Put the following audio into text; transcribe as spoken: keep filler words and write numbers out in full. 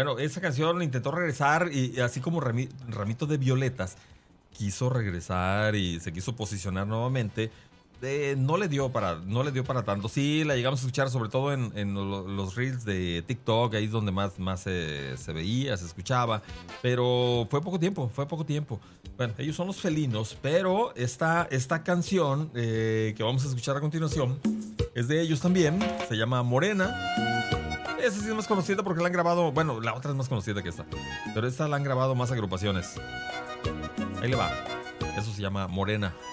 Bueno, esa canción intentó regresar y, y así como Rami- Ramito de Violetas quiso regresar y se quiso posicionar nuevamente. Eh, no le dio para no le dio para tanto. Sí, la llegamos a escuchar sobre todo en, en lo- los reels de TikTok, ahí es donde más, más se, se veía, se escuchaba. Pero fue poco tiempo, fue poco tiempo. Bueno, ellos son los felinos, pero esta, esta canción eh, que vamos a escuchar a continuación es de ellos también. Se llama Morena. Esa sí es más conocida porque la han grabado. Bueno, la otra es más conocida que esta. Pero esta la han grabado más agrupaciones. Ahí le va. Eso se llama Morena.